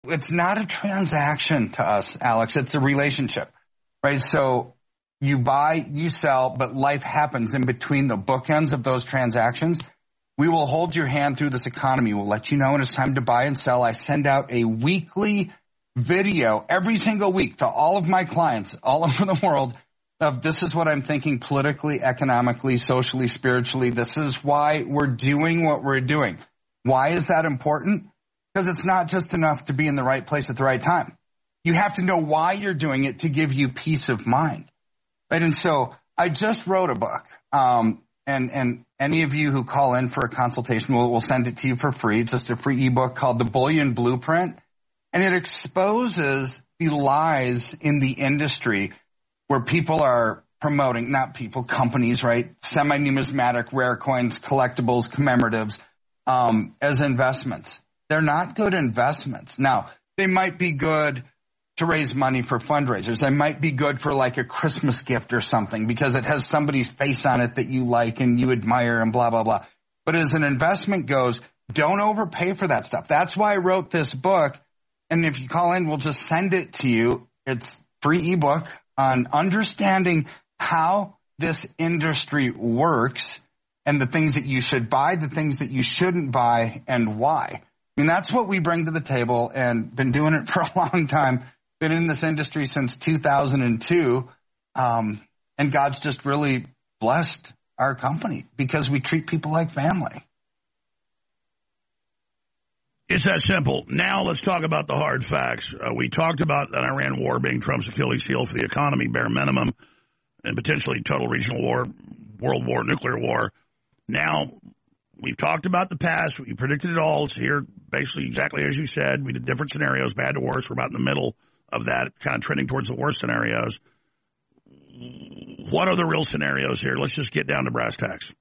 it's not a transaction to us, Alex. It's a relationship, right? So you buy, you sell, but life happens in between the bookends of those transactions. We will hold your hand through this economy. We'll let you know when it's time to buy and sell. I send out a weekly video every single week to all of my clients all over the world of this is what I'm thinking politically, economically, socially, spiritually. This is why we're doing what we're doing. Why is that important? Because it's not just enough to be in the right place at the right time. You have to know why you're doing it to give you peace of mind. Right? And so I just wrote a book. And any of you who call in for a consultation, we'll send it to you for free. It's just a free ebook called The Bullion Blueprint. And it exposes the lies in the industry where people are promoting, not people, companies, right? Semi-numismatic, rare coins, collectibles, commemoratives, as investments. They're not good investments. Now, they might be good to raise money for fundraisers. They might be good for like a Christmas gift or something because it has somebody's face on it that you like and you admire and blah, blah, blah. But as an investment goes, don't overpay for that stuff. That's why I wrote this book. And if you call in, we'll just send it to you. It's free ebook on understanding how this industry works and the things that you should buy, the things that you shouldn't buy, and why. I mean, that's what we bring to the table and been doing it for a long time. Been in this industry since 2002. And God's just really blessed our company because we treat people like family. It's that simple. Now let's talk about the hard facts. We talked about an Iran war being Trump's Achilles heel for the economy, bare minimum, and potentially total regional war, world war, nuclear war. Now, we've talked about the past. We predicted it all. It's here basically exactly as you said. We did different scenarios, bad to worse. We're about in the middle of that, kind of trending towards the worst scenarios. What are the real scenarios here? Let's just get down to brass tacks.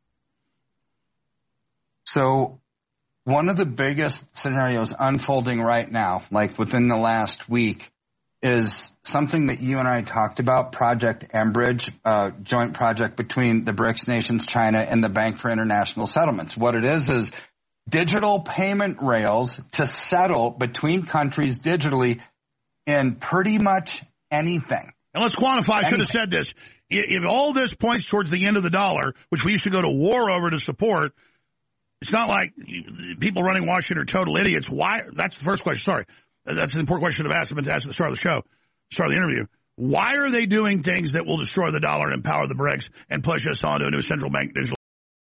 So one of the biggest scenarios unfolding right now, like within the last week, is something that you and I talked about, Project Enbridge, a joint project between the BRICS nations, China, and the Bank for International Settlements. What it is digital payment rails to settle between countries digitally in pretty much anything. And let's quantify, I should have said this. If all this points towards the end of the dollar, which we used to go to war over to support, it's not like people running Washington are total idiots. Why? That's the first question. Sorry. That's an important question I've asked. I've been asked at the start of the show, start of the interview. Why are they doing things that will destroy the dollar and empower the BRICS and push us onto a new central bank digital